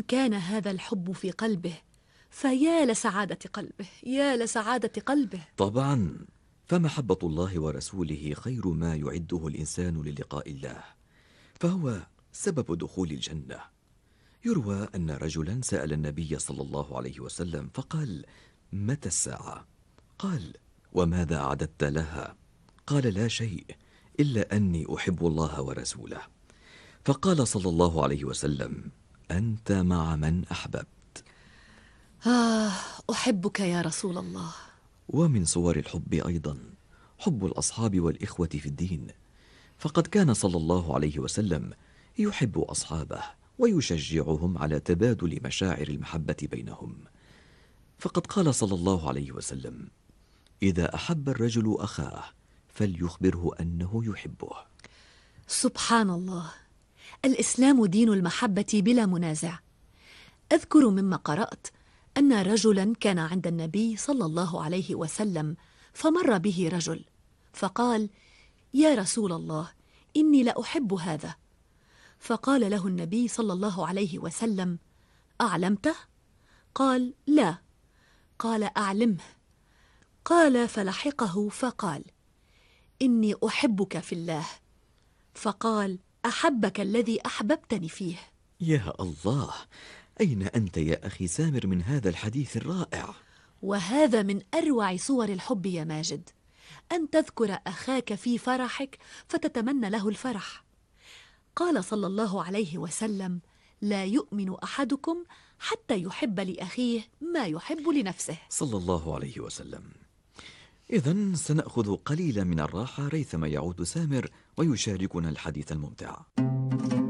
كان هذا الحب في قلبه فيا لسعادة قلبه، يا لسعادة قلبه. طبعا، فمحبة الله ورسوله خير ما يعده الإنسان للقاء الله، فهو سبب دخول الجنة. يروى أن رجلا سأل النبي صلى الله عليه وسلم فقال: متى الساعة؟ قال: وماذا أعددت لها؟ قال: لا شيء إلا أني أحب الله ورسوله. فقال صلى الله عليه وسلم: أنت مع من أحببت. آه، أحبك يا رسول الله. ومن صور الحب أيضا حب الأصحاب والإخوة في الدين، فقد كان صلى الله عليه وسلم يحب أصحابه ويشجعهم على تبادل مشاعر المحبة بينهم. فقد قال صلى الله عليه وسلم: إذا أحب الرجل أخاه فليخبره أنه يحبه. سبحان الله، الإسلام دين المحبة بلا منازع. أذكر مما قرأت أن رجلا كان عند النبي صلى الله عليه وسلم، فمر به رجل فقال: يا رسول الله، إني لأحب هذا. فقال له النبي صلى الله عليه وسلم: أعلمته؟ قال: لا. قال: أعلمه. قال: فلحقه فقال: إني أحبك في الله. فقال: أحبك الذي أحببتني فيه. يا الله، أين أنت يا أخي سامر من هذا الحديث الرائع؟ وهذا من أروع صور الحب يا ماجد، أن تذكر أخاك في فرحك فتتمنى له الفرح. قال صلى الله عليه وسلم: لا يؤمن أحدكم حتى يحب لأخيه ما يحب لنفسه. صلى الله عليه وسلم. إذن سنأخذ قليلا من الراحة ريثما يعود سامر ويشاركنا الحديث الممتع.